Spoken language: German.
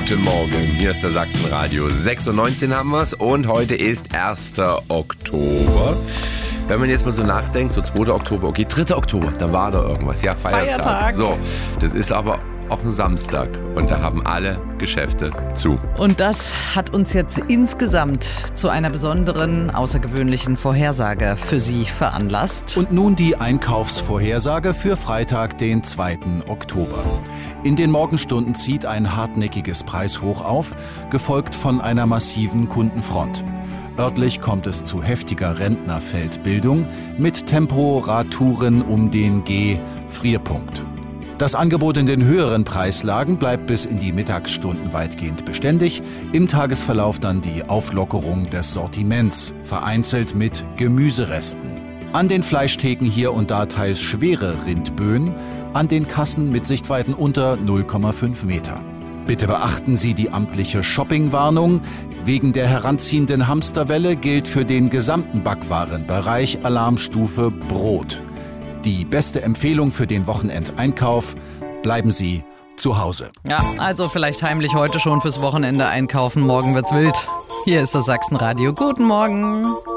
Guten Morgen, hier ist der Sachsenradio. 6:19 haben wir es und heute ist 1. Oktober. Wenn man jetzt mal so nachdenkt, so 2. Oktober, okay, 3. Oktober, da war da irgendwas. Ja, Feiertag. So, das ist aber auch ein Samstag und da haben alle Geschäfte zu. Und das hat uns jetzt insgesamt zu einer besonderen, außergewöhnlichen Vorhersage für Sie veranlasst. Und nun die Einkaufsvorhersage für Freitag, den 2. Oktober. In den Morgenstunden zieht ein hartnäckiges Preishoch auf, gefolgt von einer massiven Kundenfront. Örtlich kommt es zu heftiger Rentnerfeldbildung mit Temperaturen um den G-Frierpunkt. Das Angebot in den höheren Preislagen bleibt bis in die Mittagsstunden weitgehend beständig. Im Tagesverlauf dann die Auflockerung des Sortiments, vereinzelt mit Gemüseresten. An den Fleischtheken hier und da teils schwere Rindböen, an den Kassen mit Sichtweiten unter 0,5 Meter. Bitte beachten Sie die amtliche Shoppingwarnung. Wegen der heranziehenden Hamsterwelle gilt für den gesamten Backwarenbereich Alarmstufe Brot. Die beste Empfehlung für den Wochenendeinkauf: bleiben Sie zu Hause. Ja, also vielleicht heimlich heute schon fürs Wochenende einkaufen. Morgen wird's wild. Hier ist das Sachsenradio. Guten Morgen.